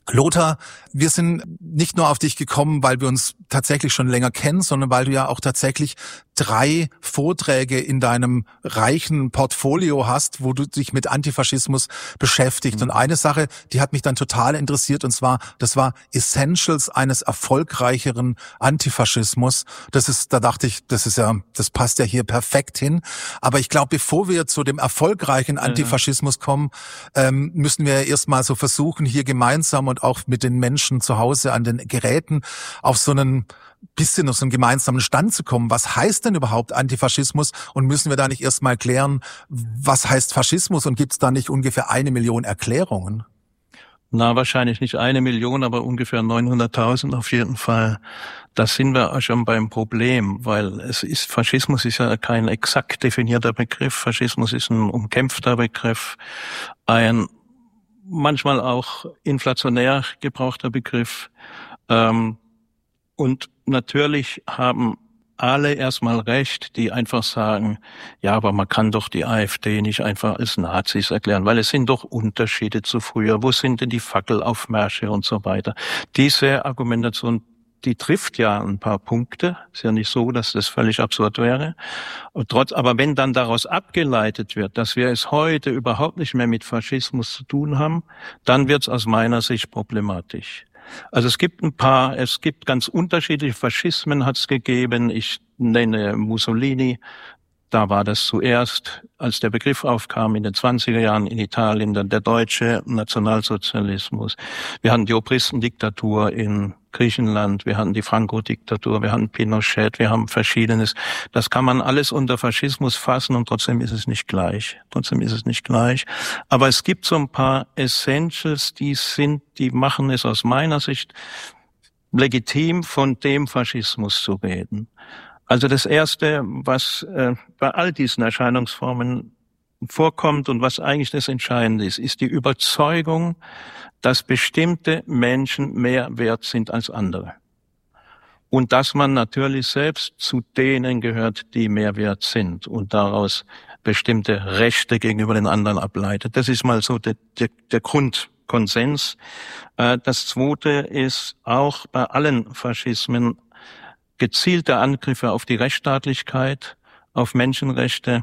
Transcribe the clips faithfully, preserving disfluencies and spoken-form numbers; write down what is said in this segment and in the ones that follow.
Lothar, wir sind nicht nur auf dich gekommen, weil wir uns tatsächlich schon länger kennen, sondern weil du ja auch tatsächlich drei Vorträge in deinem reichen Portfolio hast, wo du dich mit Antifaschismus beschäftigt. Mhm. Und eine Sache, die hat mich dann total interessiert, und zwar, das war Essentials eines erfolgreicheren Antifaschismus. Das ist, da dachte ich, das ist ja, das passt ja hier perfekt hin. Aber ich glaube, bevor wir zu dem erfolgreichen Antifaschismus kommen, ähm, müssen wir erstmal so versuchen, hier gemeinsam und auch mit den Menschen zu Hause an den Geräten auf so einen bisschen auf so einen gemeinsamen Stand zu kommen. Was heißt denn überhaupt Antifaschismus? Und müssen wir da nicht erstmal klären, was heißt Faschismus? Und gibt es da nicht ungefähr eine Million Erklärungen? Na, wahrscheinlich nicht eine Million, aber ungefähr neunhunderttausend auf jeden Fall. Da sind wir auch schon beim Problem, weil es ist, Faschismus ist ja kein exakt definierter Begriff. Faschismus ist ein umkämpfter Begriff, ein manchmal auch inflationär gebrauchter Begriff. Ähm, und natürlich haben alle erstmal recht, die einfach sagen, ja, aber man kann doch die AfD nicht einfach als Nazis erklären, weil es sind doch Unterschiede zu früher. Wo sind denn die Fackelaufmärsche und so weiter? Diese Argumentation, die trifft ja ein paar Punkte. Ist ja nicht so, dass das völlig absurd wäre. Und trotz, aber wenn dann daraus abgeleitet wird, dass wir es heute überhaupt nicht mehr mit Faschismus zu tun haben, dann wird es aus meiner Sicht problematisch. Also es gibt ein paar, es gibt ganz unterschiedliche Faschismen, hat es gegeben. Ich nenne Mussolini. Da war das zuerst, als der Begriff aufkam in den zwanziger Jahren in Italien, dann der deutsche Nationalsozialismus. Wir hatten die Obristendiktatur in Griechenland, wir hatten die Franco-Diktatur, wir hatten Pinochet, wir haben Verschiedenes. Das kann man alles unter Faschismus fassen und trotzdem ist es nicht gleich. Trotzdem ist es nicht gleich. Aber es gibt so ein paar Essentials, die sind, die machen es aus meiner Sicht legitim, von dem Faschismus zu reden. Also das Erste, was äh, bei all diesen Erscheinungsformen vorkommt und was eigentlich das Entscheidende ist, ist die Überzeugung, dass bestimmte Menschen mehr wert sind als andere. Und dass man natürlich selbst zu denen gehört, die mehr wert sind und daraus bestimmte Rechte gegenüber den anderen ableitet. Das ist mal so der, der, der Grundkonsens. Äh, das Zweite ist auch bei allen Faschismen gezielte Angriffe auf die Rechtsstaatlichkeit, auf Menschenrechte,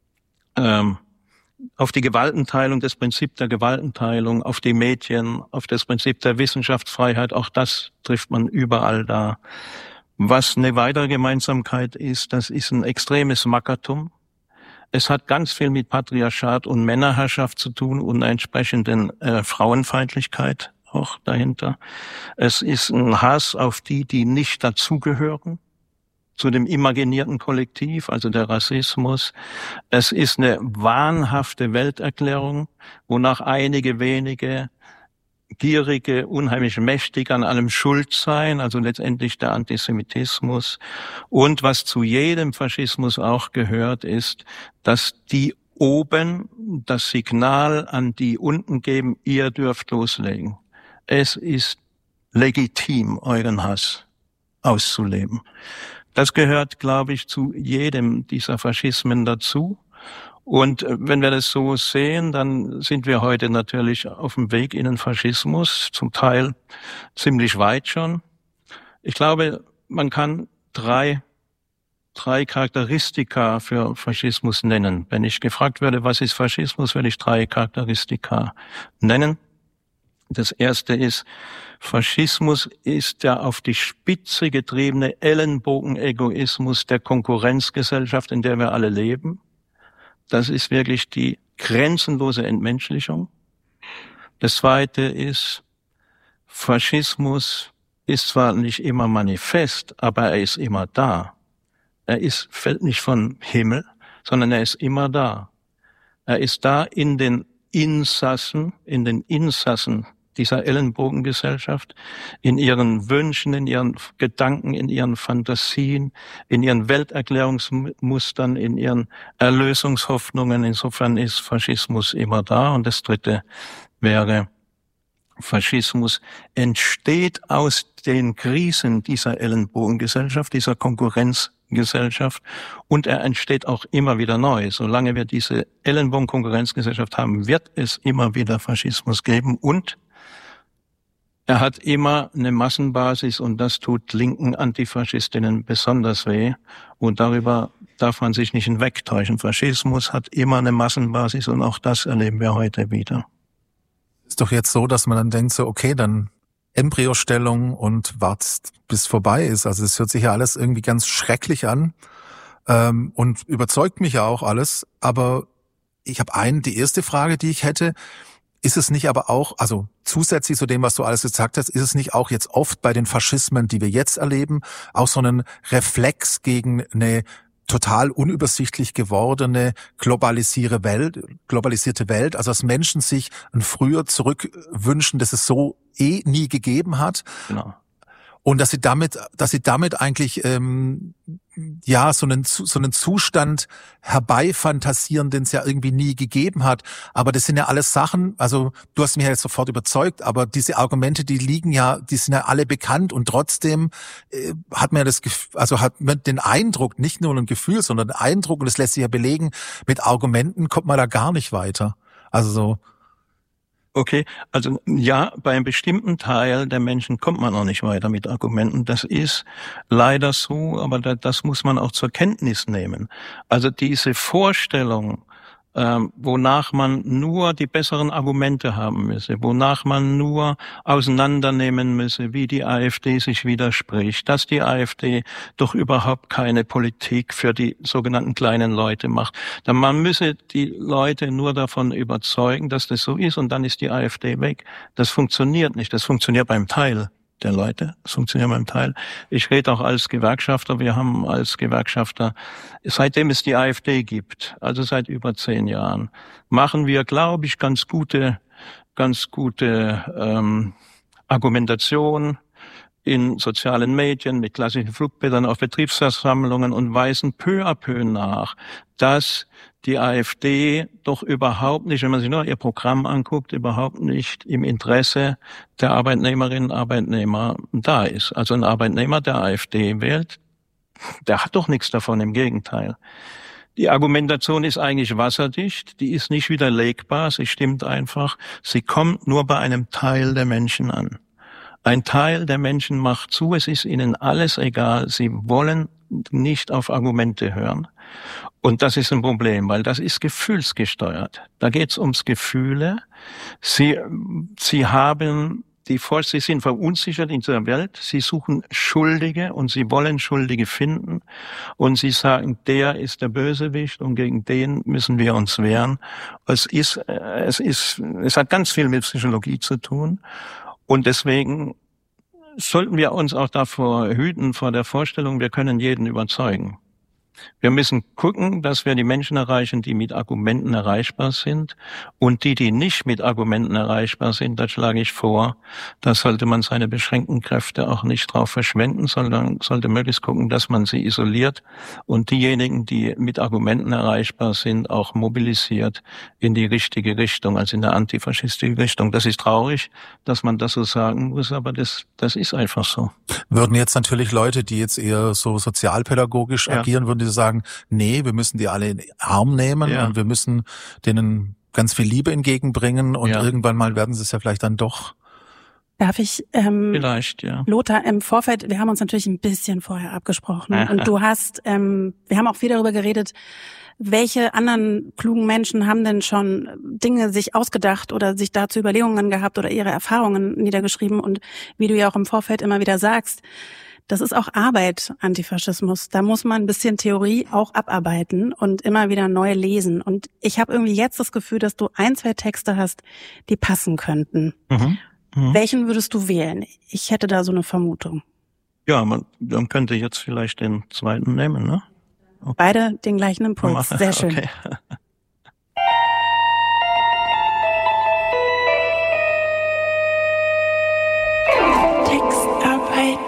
ähm, auf die Gewaltenteilung, das Prinzip der Gewaltenteilung, auf die Medien, auf das Prinzip der Wissenschaftsfreiheit. Auch das trifft man überall da. Was eine weitere Gemeinsamkeit ist, das ist ein extremes Mackertum. Es hat ganz viel mit Patriarchat und Männerherrschaft zu tun und einer entsprechenden äh, Frauenfeindlichkeit auch dahinter. Es ist ein Hass auf die, die nicht dazugehören, zu dem imaginierten Kollektiv, also der Rassismus. Es ist eine wahnhafte Welterklärung, wonach einige wenige gierige, unheimlich mächtig an allem schuld seien, also letztendlich der Antisemitismus. Und was zu jedem Faschismus auch gehört, ist, dass die oben das Signal an die unten geben, ihr dürft loslegen. Es ist legitim, euren Hass auszuleben. Das gehört, glaube ich, zu jedem dieser Faschismen dazu. Und wenn wir das so sehen, dann sind wir heute natürlich auf dem Weg in den Faschismus, zum Teil ziemlich weit schon. Ich glaube, man kann drei, drei Charakteristika für Faschismus nennen. Wenn ich gefragt werde, was ist Faschismus, würde ich drei Charakteristika nennen. Das erste ist, Faschismus ist der auf die Spitze getriebene Ellenbogenegoismus der Konkurrenzgesellschaft, in der wir alle leben. Das ist wirklich die grenzenlose Entmenschlichung. Das zweite ist, Faschismus ist zwar nicht immer manifest, aber er ist immer da. Er ist, fällt nicht vom Himmel, sondern er ist immer da. Er ist da in den Insassen, in den Insassen dieser Ellenbogengesellschaft, in ihren Wünschen, in ihren Gedanken, in ihren Fantasien, in ihren Welterklärungsmustern, in ihren Erlösungshoffnungen. Insofern ist Faschismus immer da. Und das Dritte wäre, Faschismus entsteht aus den Krisen dieser Ellenbogengesellschaft, dieser Konkurrenzgesellschaft, und er entsteht auch immer wieder neu. Solange wir diese Ellenbogen-Konkurrenzgesellschaft haben, wird es immer wieder Faschismus geben. Und Er hat immer eine Massenbasis und das tut linken Antifaschistinnen besonders weh. Und darüber darf man sich nicht hinwegtäuschen. Faschismus hat immer eine Massenbasis und auch das erleben wir heute wieder. Ist doch jetzt so, dass man dann denkt so, okay, dann Embryostellung und wartest, bis vorbei ist. Also es hört sich ja alles irgendwie ganz schrecklich an ähm, und überzeugt mich ja auch alles. Aber ich habe einen, die erste Frage, die ich hätte, ist es nicht aber auch, also zusätzlich zu dem, was du alles gesagt hast, ist es nicht auch jetzt oft bei den Faschismen, die wir jetzt erleben, auch so ein Reflex gegen eine total unübersichtlich gewordene globalisierte Welt, globalisierte Welt, also dass Menschen sich ein früher zurückwünschen, dass es so eh nie gegeben hat. Genau. Und dass sie damit, dass sie damit eigentlich ähm, ja so einen so einen Zustand herbeifantasieren, den es ja irgendwie nie gegeben hat. Aber das sind ja alles Sachen. Also du hast mich ja jetzt sofort überzeugt, aber diese Argumente, die liegen ja, die sind ja alle bekannt und trotzdem äh, hat man ja das, Gefühl, also hat man den Eindruck, nicht nur ein Gefühl, sondern den Eindruck, und das lässt sich ja belegen, mit Argumenten kommt man da gar nicht weiter. Also so. Okay, also ja, bei einem bestimmten Teil der Menschen kommt man noch nicht weiter mit Argumenten. Das ist leider so, aber das muss man auch zur Kenntnis nehmen. Also diese Vorstellung, ähm, wonach man nur die besseren Argumente haben müsse, wonach man nur auseinandernehmen müsse, wie die AfD sich widerspricht, dass die AfD doch überhaupt keine Politik für die sogenannten kleinen Leute macht. Dann man müsse die Leute nur davon überzeugen, dass das so ist und dann ist die AfD weg. Das funktioniert nicht. Das funktioniert beim Teil der Leute. Das funktioniert beim Teil. Ich rede auch als Gewerkschafter. Wir haben als Gewerkschafter, seitdem es die AfD gibt, also seit über zehn Jahren, machen wir, glaube ich, ganz gute, ganz gute ähm, Argumentation in sozialen Medien, mit klassischen Flugblättern auf Betriebsversammlungen und weisen peu à peu nach, dass die AfD doch überhaupt nicht, wenn man sich nur ihr Programm anguckt, überhaupt nicht im Interesse der Arbeitnehmerinnen und Arbeitnehmer da ist. Also ein Arbeitnehmer, der AfD wählt, der hat doch nichts davon, im Gegenteil. Die Argumentation ist eigentlich wasserdicht, die ist nicht widerlegbar, sie stimmt einfach, sie kommt nur bei einem Teil der Menschen an. Ein Teil der Menschen macht zu, es ist ihnen alles egal, sie wollen nicht auf Argumente hören. Und das ist ein Problem, weil das ist gefühlsgesteuert. Da geht es ums Gefühle. Sie, sie haben die Vor- sie sind verunsichert in dieser Welt. Sie suchen Schuldige und sie wollen Schuldige finden. Und sie sagen, der ist der Bösewicht und gegen den müssen wir uns wehren. Es ist, es ist, es hat ganz viel mit Psychologie zu tun. Und deswegen sollten wir uns auch davor hüten, vor der Vorstellung, wir können jeden überzeugen. Wir müssen gucken, dass wir die Menschen erreichen, die mit Argumenten erreichbar sind. Und die, die nicht mit Argumenten erreichbar sind, da schlage ich vor, da sollte man seine beschränkten Kräfte auch nicht drauf verschwenden, sondern sollte möglichst gucken, dass man sie isoliert und diejenigen, die mit Argumenten erreichbar sind, auch mobilisiert in die richtige Richtung, also in der antifaschistische Richtung. Das ist traurig, dass man das so sagen muss, aber das, das ist einfach so. Würden jetzt natürlich Leute, die jetzt eher so sozialpädagogisch ja. agieren, würden die sagen, nee, wir müssen die alle in den Arm nehmen ja. und wir müssen denen ganz viel Liebe entgegenbringen und ja. irgendwann mal werden sie es ja vielleicht dann doch. Darf ich, ähm, vielleicht, ja. Lothar, im Vorfeld, wir haben uns natürlich ein bisschen vorher abgesprochen und du hast, ähm, wir haben auch viel darüber geredet, welche anderen klugen Menschen haben denn schon Dinge sich ausgedacht oder sich dazu Überlegungen gehabt oder ihre Erfahrungen niedergeschrieben und wie du ja auch im Vorfeld immer wieder sagst, das ist auch Arbeit, Antifaschismus. Da muss man ein bisschen Theorie auch abarbeiten und immer wieder neu lesen. Und ich habe irgendwie jetzt das Gefühl, dass du ein, zwei Texte hast, die passen könnten. Mhm. Mhm. Welchen würdest du wählen? Ich hätte da so eine Vermutung. Ja, man, man könnte jetzt vielleicht den zweiten nehmen, ne? Okay. Beide den gleichen Impuls. Sehr schön. Okay. Textarbeit.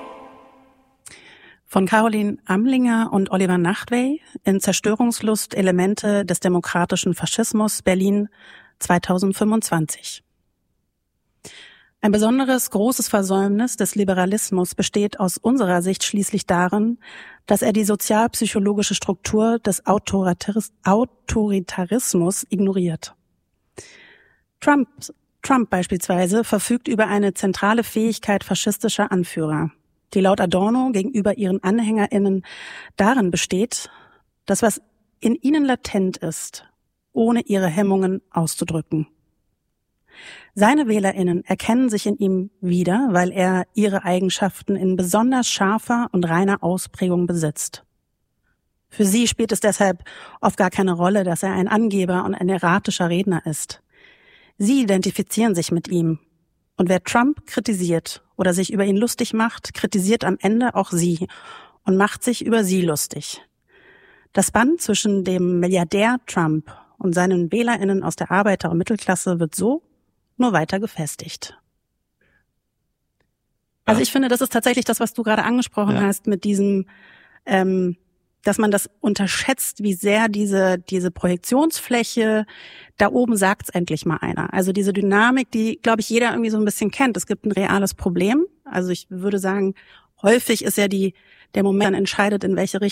Von Caroline Amlinger und Oliver Nachtwey in Zerstörungslust Elemente des demokratischen Faschismus Berlin zweitausendfünfundzwanzig. Ein besonderes, großes Versäumnis des Liberalismus besteht aus unserer Sicht schließlich darin, dass er die sozialpsychologische Struktur des Autoritarismus ignoriert. Trump, Trump beispielsweise verfügt über eine zentrale Fähigkeit faschistischer Anführer, die laut Adorno gegenüber ihren AnhängerInnen darin besteht, das, was in ihnen latent ist, ohne ihre Hemmungen auszudrücken. Seine WählerInnen erkennen sich in ihm wieder, weil er ihre Eigenschaften in besonders scharfer und reiner Ausprägung besitzt. Für sie spielt es deshalb oft gar keine Rolle, dass er ein Angeber und ein erratischer Redner ist. Sie identifizieren sich mit ihm. Und wer Trump kritisiert oder sich über ihn lustig macht, kritisiert am Ende auch sie und macht sich über sie lustig. Das Band zwischen dem Milliardär Trump und seinen WählerInnen aus der Arbeiter- und Mittelklasse wird so nur weiter gefestigt. Also ich finde, das ist tatsächlich das, was du gerade angesprochen ja. hast mit diesem, ähm, dass man das unterschätzt, wie sehr diese diese Projektionsfläche, da oben sagt's endlich mal einer. Also diese Dynamik, die, glaube ich, jeder irgendwie so ein bisschen kennt. Es gibt ein reales Problem. Also ich würde sagen, häufig ist ja die der Moment, dann entscheidet, in welche Richtung